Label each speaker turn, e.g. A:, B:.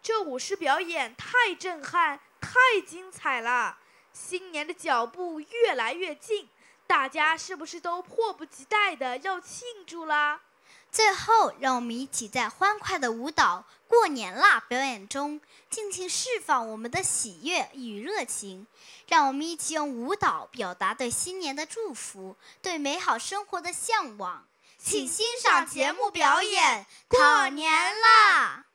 A: 这舞狮表演太震撼，太精彩了！新年的脚步越来越近，大家是不是都迫不及待的要庆祝啦？
B: 最后，让我们一起在欢快的舞蹈《过年啦》表演中，尽情释放我们的喜悦与热情。让我们一起用舞蹈表达对新年的祝福，对美好生活的向往。请欣赏节目表演《过年啦》。